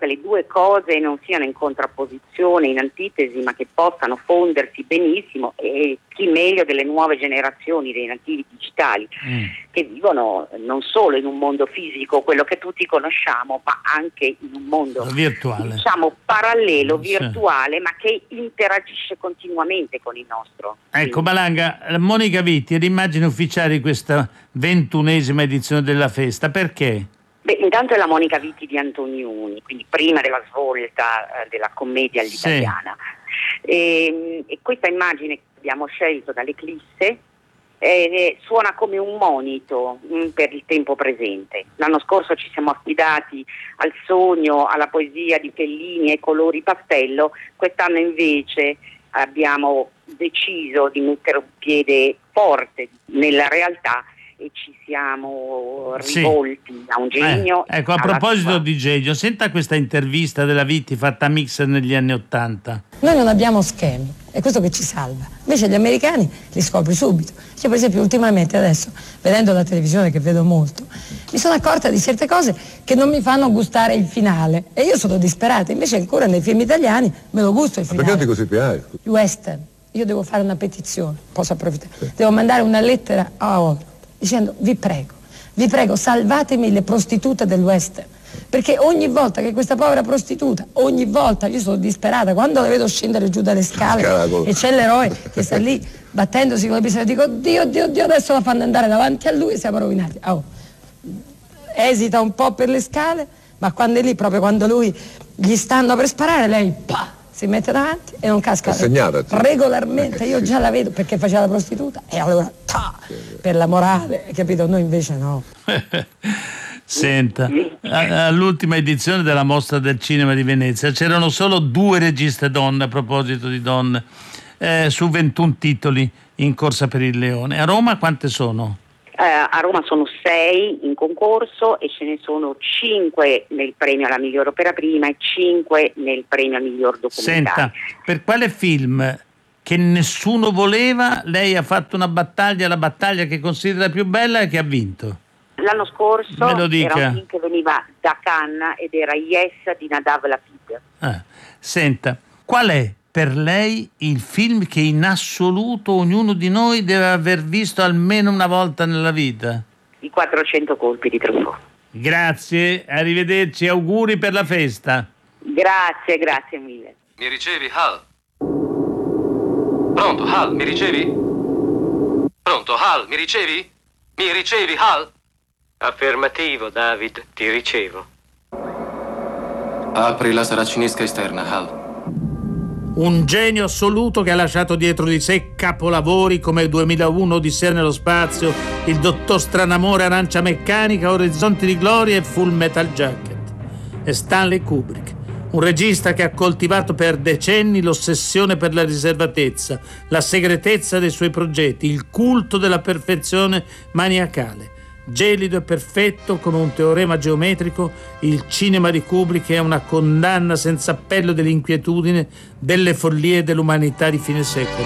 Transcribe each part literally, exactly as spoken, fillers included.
che le due cose non siano in contrapposizione, in antitesi, ma che possano fondersi benissimo, e chi meglio delle nuove generazioni dei nativi digitali mm. che vivono non solo in un mondo fisico, quello che tutti conosciamo, ma anche in un mondo virtuale, diciamo parallelo, virtuale, sì. ma che interagisce continuamente con il nostro. Ecco, sì. Malanga, Monica Vitti è l'immagine ufficiale di questa ventunesima edizione della festa, perché? Beh, intanto è la Monica Vitti di Antonioni, quindi prima della svolta eh, della commedia all'italiana. Sì. E, e questa immagine che abbiamo scelto dall'Eclisse eh, suona come un monito mh, per il tempo presente. L'anno scorso ci siamo affidati al sogno, alla poesia di Fellini, ai colori pastello. Quest'anno invece abbiamo deciso di mettere un piede forte nella realtà e ci siamo rivolti sì. a un genio. Eh, ecco, a proposito sua... di genio, senta questa intervista della Vitti fatta a Mixer negli anni Ottanta. Noi non abbiamo schemi, è questo che ci salva. Invece gli americani li scopri subito. Cioè, per esempio, ultimamente adesso, vedendo la televisione, che vedo molto, mi sono accorta di certe cose che non mi fanno gustare il finale. E io sono disperata. Invece ancora nei film italiani me lo gusto il finale. Ma perché non ti così piace? Gli western. Io devo fare una petizione, posso approfittare. Sì. Devo mandare una lettera a Hollywood dicendo: vi prego, vi prego, salvatemi le prostitute del western, perché ogni volta che questa povera prostituta, ogni volta, io sono disperata, quando la vedo scendere giù dalle scale Scalago. e c'è l'eroe che sta lì battendosi con la pistola, dico: Dio, Dio, Dio, adesso la fanno andare davanti a lui e siamo rovinati. Oh. Esita un po' per le scale, ma quando è lì, proprio quando lui gli stanno per sparare, lei pa, si mette davanti e non casca regolarmente. Io già la vedo perché faceva la prostituta e allora ta, per la morale, capito? Noi invece no. Senta, all'ultima edizione della Mostra del Cinema di Venezia c'erano solo due registe donne, a proposito di donne, eh, su ventuno titoli in corsa per il Leone. A Roma quante sono? Eh, a Roma sono sei in concorso e ce ne sono cinque nel premio alla miglior opera prima e cinque nel premio al miglior documentario. Senta, per quale film che nessuno voleva lei ha fatto una battaglia, la battaglia che considera più bella e che ha vinto? L'anno scorso Me lo dica. era un film che veniva da Cannes ed era Yes di Nadav Lapid. Ah, senta, qual è per lei il film che in assoluto ognuno di noi deve aver visto almeno una volta nella vita? I quattrocento colpi di Truffaut. Grazie, arrivederci, auguri per la festa. Grazie, grazie mille. Mi ricevi, Hal? Pronto, Hal, mi ricevi? Pronto, Hal, mi ricevi? Mi ricevi, Hal? Affermativo, David, ti ricevo. Apri la saracinesca esterna, Hal. Un genio assoluto che ha lasciato dietro di sé capolavori come duemilauno Odissea nello spazio, Il dottor Stranamore, Arancia meccanica, Orizzonti di gloria e Full Metal Jacket. È Stanley Kubrick, un regista che ha coltivato per decenni l'ossessione per la riservatezza, la segretezza dei suoi progetti, il culto della perfezione maniacale. Gelido e perfetto come un teorema geometrico, il cinema di Kubrick è una condanna senza appello dell'inquietudine, delle follie dell'umanità di fine secolo.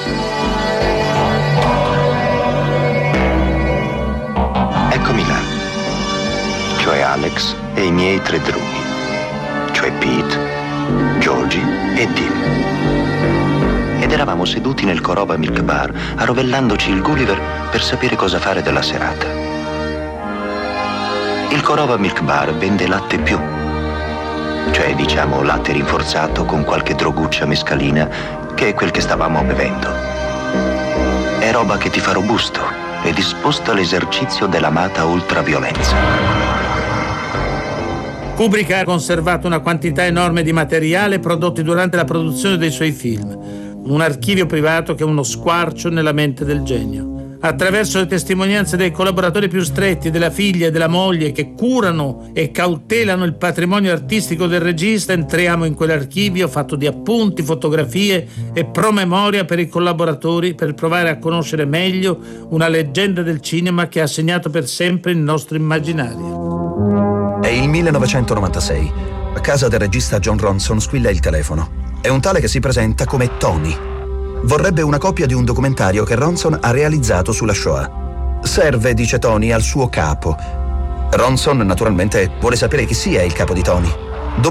Eccomi là, cioè Alex e i miei tre drughi, cioè Pete, Georgie e Tim. Ed eravamo seduti nel Korova Milk Bar, arrovellandoci il Gulliver per sapere cosa fare della serata. Il Korova Milk Bar vende latte più, cioè diciamo latte rinforzato con qualche droguccia mescalina, che è quel che stavamo bevendo. È roba che ti fa robusto e disposto all'esercizio dell'amata ultraviolenza. Kubrick ha conservato una quantità enorme di materiale prodotti durante la produzione dei suoi film, un archivio privato che è uno squarcio nella mente del genio. Attraverso le testimonianze dei collaboratori più stretti, della figlia e della moglie che curano e cautelano il patrimonio artistico del regista, entriamo in quell'archivio fatto di appunti, fotografie e promemoria per i collaboratori, per provare a conoscere meglio una leggenda del cinema che ha segnato per sempre il nostro immaginario. È il millenovecentonovantasei. A casa del regista John Ronson squilla il telefono. È un tale che si presenta come Tony. Vorrebbe una copia di un documentario che Ronson ha realizzato sulla Shoah. Serve, dice Tony, al suo capo. Ronson, naturalmente, vuole sapere chi sia il capo di Tony.